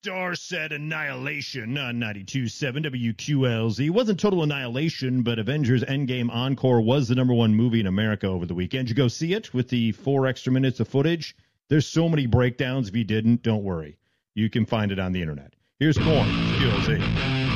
Star said Annihilation on 92.7 WQLZ. It wasn't total annihilation, but Avengers Endgame Encore was the #1 movie in America over the weekend. Did you go see it with the 4 extra minutes of footage? There's so many breakdowns. If you didn't, don't worry. You can find it on the internet. Here's Korn, QLZ.